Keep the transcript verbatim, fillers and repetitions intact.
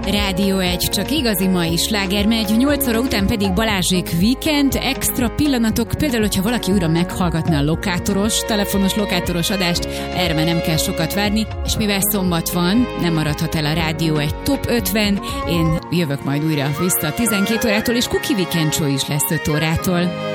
Rádió egy, csak igazi mai sláger megy, nyolc óra után pedig Balázsék Weekend, extra pillanatok, például, hogyha valaki újra meghallgatna a lokátoros, telefonos lokátoros adást, erre már nem kell sokat várni, és mivel szombat van, nem maradhat el a Rádió egy top ötven, én jövök majd újra vissza tizenkét órától, és Cookie Weekend Show is lesz öt órától.